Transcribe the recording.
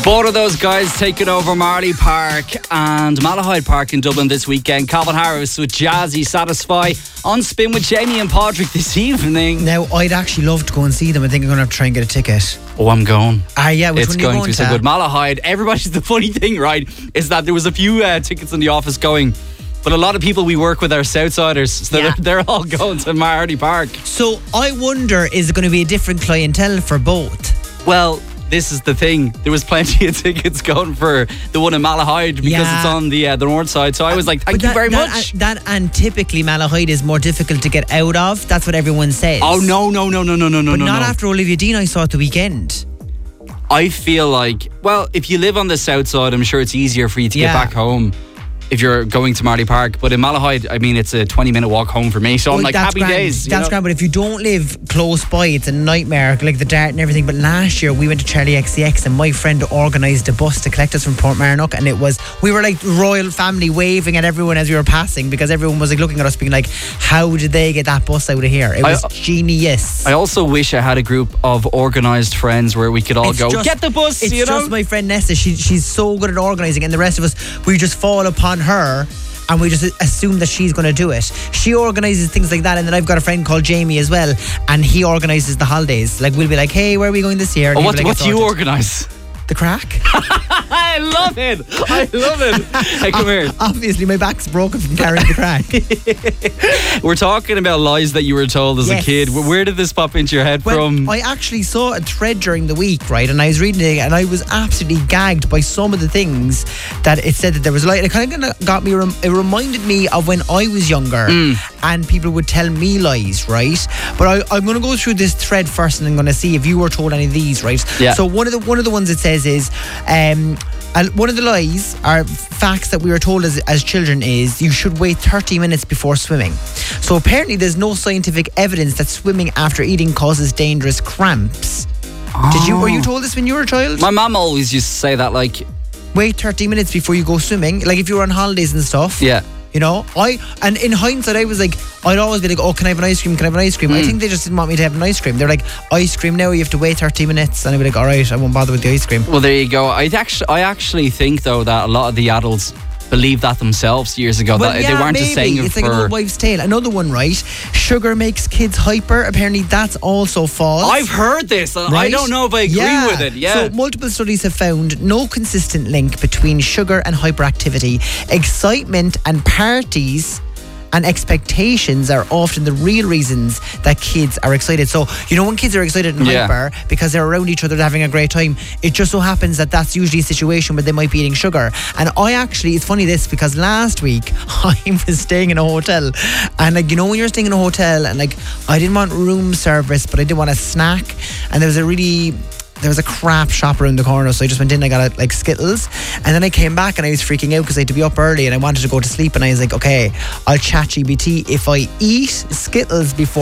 Both of those guys taking over Marley Park and Malahide Park in Dublin this weekend. Calvin Harris with Jazzy Satisfy on Spin with Jamie and Padraig this evening. Now, I'd actually love to go and see them. I think I'm going to have to try and get a ticket. Oh, I'm going. Yeah, which it's one are you going to going be so good. Malahide, everybody's the funny thing, right, is that there was a few tickets in the office going, but a lot of people we work with are Southsiders, so they're all going to Marley Park. So I wonder, is it going to be a different clientele for both? Well, this is the thing. There was plenty of tickets going for the one in Malahide because it's on the north side. So I was like, thank you very much. And typically Malahide is more difficult to get out of. That's what everyone says. Oh, no. But not after Olivia Dean I saw at the weekend. I feel like, well, if you live on the south side, I'm sure it's easier for you to get back home if you're going to Marley Park. But in Malahide, I mean, it's a 20-minute walk home for me. So I'm like, happy days. That's grand. But if you don't live close by, it's a nightmare, like the dart and everything. But last year, we went to Charlie XCX and my friend organised a bus to collect us from Portmarnock. And we were like royal family waving at everyone as we were passing, because everyone was like looking at us being like, how did they get that bus out of here? It was genius. I also wish I had a group of organised friends where we could all get the bus, It's just my friend Nessa. She's so good at organising, and the rest of us, we just fall upon her and we just assume that she's going to do it. She organises things like that, and then I've got a friend called Jamie as well, and he organises the holidays. Like, we'll be like, hey, where are we going this year? What do you organise? The crack. I love it. Hey, come here. Obviously, my back's broken from carrying the crack. We're talking about lies that you were told as a kid. Where did this pop into your head from? I actually saw a thread during the week, right? And I was reading it, and I was absolutely gagged by some of the things that it said that there was a lie. It kind of got me. It reminded me of when I was younger, and people would tell me lies, right? But I'm going to go through this thread first, and I'm going to see if you were told any of these, right? Yeah. So one of the ones it says is, one of the lies or facts that we were told as children is you should wait 30 minutes before swimming. So apparently there's no scientific evidence that swimming after eating causes dangerous cramps. Were you told this when you were a child? My mum always used to say that, like, wait 30 minutes before you go swimming, like if you were on holidays and stuff. Yeah. You know, and in hindsight, I was like, I'd always be like, oh, can I have an ice cream? I think they just didn't want me to have an ice cream. They're like, ice cream now, you have to wait 30 minutes. And I'd be like, all right, I won't bother with the ice cream. Well, there you go. I actually think, though, that a lot of the adults believed that themselves years ago. That they weren't just saying it it's like an old wives' tale. Another one, right? Sugar makes kids hyper. Apparently that's also false. I've heard this. Right? I don't know if I agree with it. Yeah. So multiple studies have found no consistent link between sugar and hyperactivity. Excitement and parties and expectations are often the real reasons that kids are excited. So, you know, when kids are excited and hyper because they're around each other, they're having a great time, it just so happens that that's usually a situation where they might be eating sugar. And it's funny this, because last week I was staying in a hotel, and like, you know, when you're staying in a hotel and like, I didn't want room service, but I did want a snack, and there was a crap shop around the corner, so I just went in and I got like Skittles, and then I came back and I was freaking out because I had to be up early and I wanted to go to sleep, and I was like, okay, I'll ChatGPT if I eat Skittles before